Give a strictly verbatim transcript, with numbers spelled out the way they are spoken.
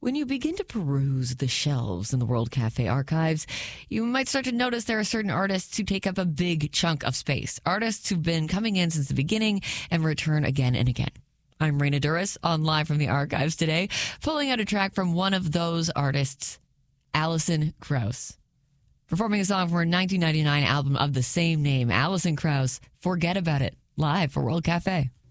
When you begin to peruse the shelves in the World Cafe archives, you might start to notice there are certain artists who take up a big chunk of space. Artists who've been coming in since the beginning and return again and again. I'm Raina Duras on Live from the Archives today, pulling out a track from one of those artists, Alison Krauss. Performing a song from her nineteen ninety-nine album of the same name, Alison Krauss, Forget About It, live for World Cafe.